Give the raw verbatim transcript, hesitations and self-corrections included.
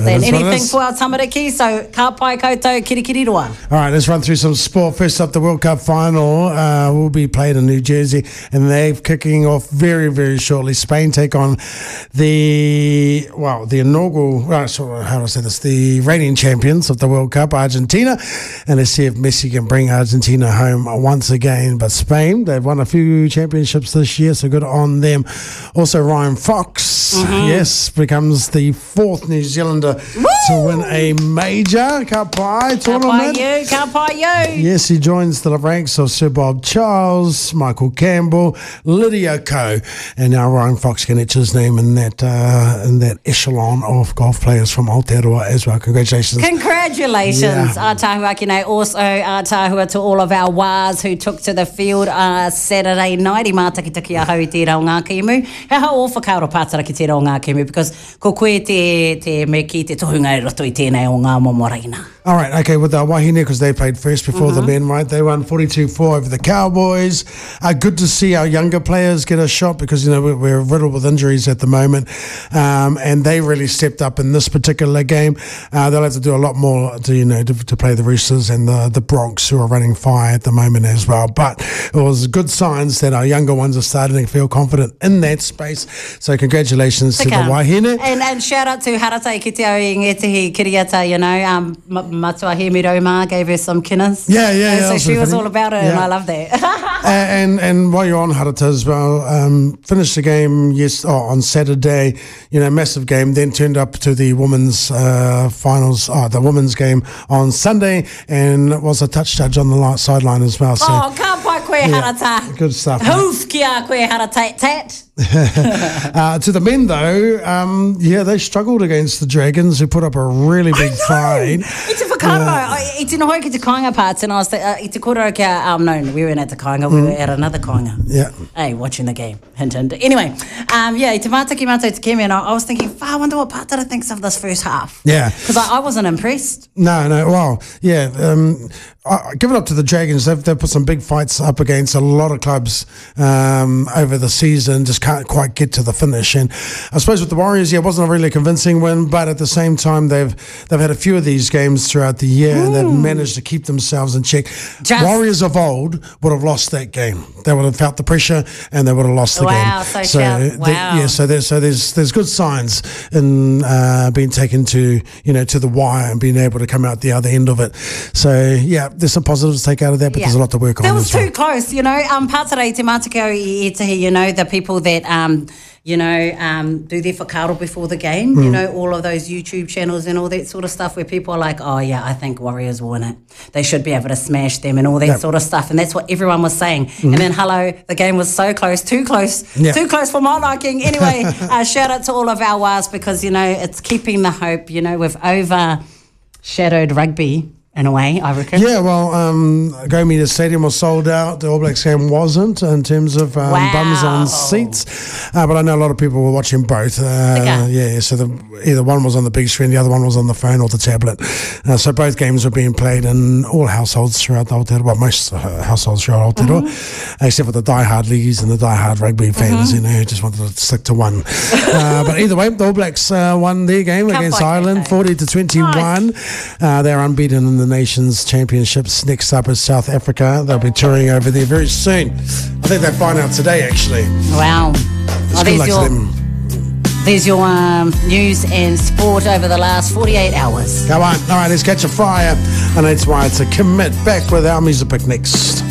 than anything for our tamariki. So, ka pai koutou, kiri kiri roa. All right, let's run through some sport. First up, the World Cup final uh, will be played in New Jersey, and they're kicking off very, very shortly. Spain take on the, well, the inaugural, uh, sorry, how do I say this, the reigning champions of the World Cup, Argentina, and let's see if Messi can bring Argentina home once again. But Spain, they've won a few championships this year, so good on them. Also, Ryan Fox, mm-hmm. yes, becomes the fourth New Zealander Woo! to win a major Ka Pai tournament. Ka pai you, ka pai you. Yes, he joins the ranks of Sir Bob Charles, Michael Campbell, Lydia Ko, and now Ryan Fox can etch his name in that uh, in that echelon of golf players from Aotearoa as well. Congratulations. Congratulations. Yeah. Ātahua Kine. Also, ātahua to all of our wās who took to the field uh, Saturday night. I mātakitaki a hau te rao ngā kimu. He hau o whakaura pātara ki te rao ngā kimu, because ko koe te, te me ki te tohunga i roto i tēnei o ngā momoreina. All right, okay, with the Wahine, because they played first before mm-hmm. the men, right? They won forty-two four over the Cowboys. Uh, good to see our younger players get a shot, because, you know, we're, we're riddled with injuries at the moment. Um, and they really stepped up in this particular game. Uh, they'll have to do a lot more to, you know, to, to play the Roosters and the, the Bronx, who are running fire at the moment as well. But it was good signs that our younger ones are starting to feel confident in that space. So congratulations Tika. to the Wahine. And, and shout out to Haratai ki te au i ngetihi kiriata, you know, um, Matua Hemirauma gave her some kinners. Yeah, yeah, and yeah. So she was funny. all about it, yeah. and I love that. and and while you're on Harata as well, um, finished the game yes oh, on Saturday. You know, massive game. Then turned up to the women's uh, finals, oh, the women's game on Sunday, and was a touch judge on the sideline as well. So, oh, ka pai koe yeah, Harata. Good stuff. Hoof kia koe Harata tat. uh, to the men, though, um, yeah, they struggled against the Dragons, who put up a really big fight. It's a whakaaro. It's in hoi ki te kāinga parts, and I was uh, i te kōrero kia, um, no, we weren't at the kāinga, we mm. were at another kāinga. Yeah. Hey, watching the game. Hint, hint. Anyway, um, yeah, i te mātaki mātou te kemi, and I, I was thinking, I wonder what Pātara thinks of this first half. Yeah. Because I, I wasn't impressed. No, no, well, yeah, um, I, give it up to the Dragons. They've, they've put some big fights up against a lot of clubs um, over the season, just can't quite get to the finish. And I suppose with the Warriors, yeah, it wasn't a really convincing win, but at the same time, they've they've had a few of these games throughout the year, mm. and they've managed to keep themselves in check. Just Warriors of old would have lost that game. They would have felt the pressure, and they would have lost the wow, game. So, so wow. they, yeah, so there's so there's there's good signs in uh, being taken to you know to the wire and being able to come out the other end of it. So yeah, there's some positives to take out of that, but yeah. there's a lot to work that on. That was as well. too close, you know. Um, Pātara i te mātaki au i etahi, you know, the people that um. you know, um, do their whakaaro before the game, mm. you know, all of those YouTube channels and all that sort of stuff where people are like, oh, yeah, I think Warriors will win it. They should be able to smash them and all that yep. sort of stuff. And that's what everyone was saying. Mm-hmm. And then, hello, the game was so close, too close, yep. too close for my liking. Anyway, uh, shout out to all of our wās, because, you know, it's keeping the hope. You know, we've overshadowed rugby in a way, I reckon. Yeah, well, um, Go Media Stadium was sold out. The All Blacks game wasn't, in terms of um, wow. bums on seats. Uh, but I know a lot of people were watching both. Uh, yeah, so the, either one was on the big screen, the other one was on the phone or the tablet. Uh, so both games were being played in all households throughout the Aotearoa, well, most uh, households throughout Aotearoa, mm-hmm. except for the diehard leagues and the diehard rugby fans, mm-hmm. you know, who just wanted to stick to one. uh, but either way, the All Blacks uh, won their game Can't against Ireland, forty to twenty-one. Nice. Uh, they're unbeaten in the Nations Championships. Next up is South Africa. They'll be touring over there very soon. I think they find out today, actually. Wow. It's oh, good luck your, to them. There's your um, news and sport over the last forty-eight hours. Come on. All right, let's catch a flyer. And that's why it's a commit. Back with our music pick next.